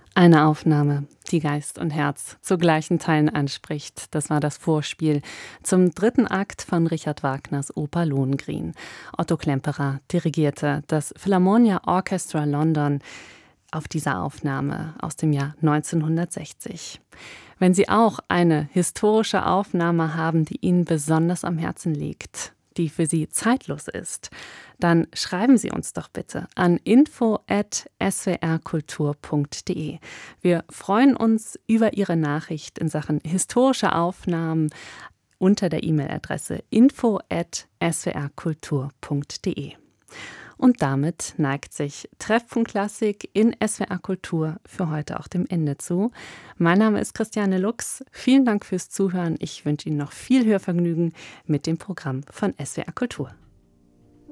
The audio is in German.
Eine Aufnahme, die Geist und Herz zu gleichen Teilen anspricht. Das war das Vorspiel zum dritten Akt von Richard Wagners Oper Lohengrin. Otto Klemperer dirigierte das Philharmonia Orchestra London auf dieser Aufnahme aus dem Jahr 1960. Wenn Sie auch eine historische Aufnahme haben, die Ihnen besonders am Herzen liegt, die für Sie zeitlos ist, dann schreiben Sie uns doch bitte an info@swrkultur.de. Wir freuen uns über Ihre Nachricht in Sachen historische Aufnahmen unter der E-Mail-Adresse info@swrkultur.de. Und damit neigt sich Treffpunkt Klassik in SWR Kultur für heute auch dem Ende zu. Mein Name ist Christiane Lux. Vielen Dank fürs Zuhören. Ich wünsche Ihnen noch viel Hörvergnügen mit dem Programm von SWR Kultur.